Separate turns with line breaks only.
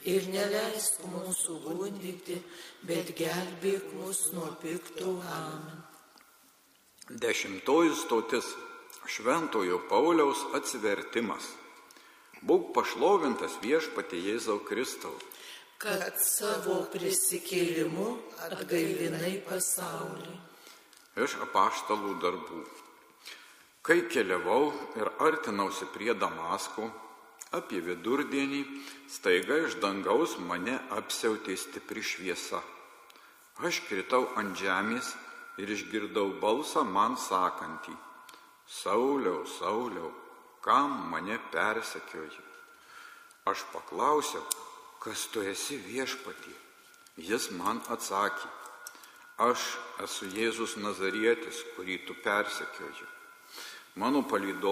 ir neleisk mūsų gundyti, bet gelbėk mus nuo pikto. Amen.
10 stotis - Šventojo Pauliaus atsivertimas. Būk pašlovintas Viešpatie Jėzau Kristau,
kad savo prisikėlimu atgaivinai pasaulį.
Iš apaštalų darbų. Kai keliavau ir artinausi prie Damasko, apie vidurdienį staiga iš dangaus mane apsiautė stipri šviesa. Aš kritau ant žemės ir išgirdau balsą man sakantį: Sauliau, Sauliau, kam mane persekioji? Aš paklausiau: kas tu esi, Viešpatie? Jis man atsakė: aš esu Jėzus Nazarietis, kurį tu persekioji. Mano palydovas